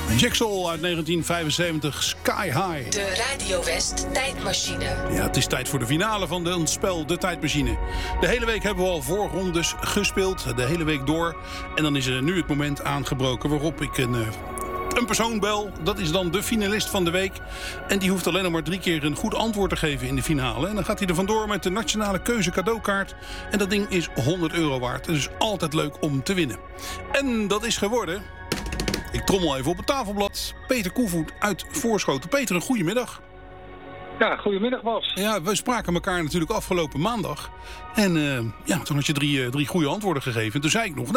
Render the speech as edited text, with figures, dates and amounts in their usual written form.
Jigsaw uit 1975, Sky High. De Radio West tijdmachine. Ja, het is tijd voor de finale van ons spel, de tijdmachine. De hele week hebben we al voorrondes gespeeld, de hele week door. En dan is er nu het moment aangebroken waarop ik een persoon bel. Dat is dan de finalist van de week. En die hoeft alleen nog maar 3 keer een goed antwoord te geven in de finale. En dan gaat hij er vandoor met de Nationale Keuze cadeaukaart. En dat ding is €100 waard. Dus altijd leuk om te winnen. En dat is geworden... Ik trommel even op het tafelblad. Peter Koevoet uit Voorschoten. Peter, een goedemiddag. Ja, goedemiddag Bas. Ja, we spraken elkaar natuurlijk afgelopen maandag. En toen had je drie goede antwoorden gegeven. Toen zei ik nog...